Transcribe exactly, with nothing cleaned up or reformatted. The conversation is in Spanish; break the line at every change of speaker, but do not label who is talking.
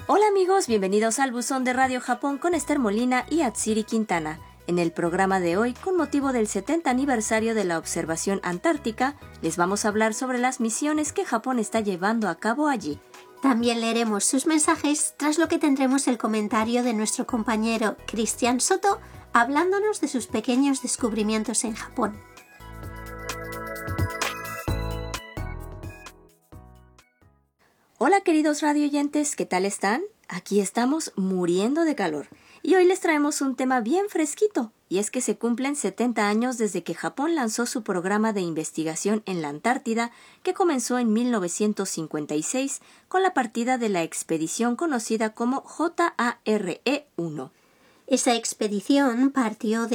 Hola amigos, bienvenidos al Buzón de Radio Japón con Esther Molina y Atsiri Quintana. En el programa de hoy, con motivo del setenta aniversario de la observación antártica, les vamos a hablar sobre las misiones que Japón está llevando a cabo allí.
También leeremos sus mensajes, tras lo que tendremos el comentario de nuestro compañero Cristian Soto, hablándonos de sus pequeños descubrimientos en Japón.
Hola queridos radioyentes, ¿qué tal están? Aquí estamos muriendo de calor. Y hoy les traemos un tema bien fresquito, y es que se cumplen setenta años desde que Japón lanzó su programa de investigación en la Antártida, que comenzó en mil novecientos cincuenta y seis con la partida de la expedición conocida como J A R E uno.
Esa expedición partió de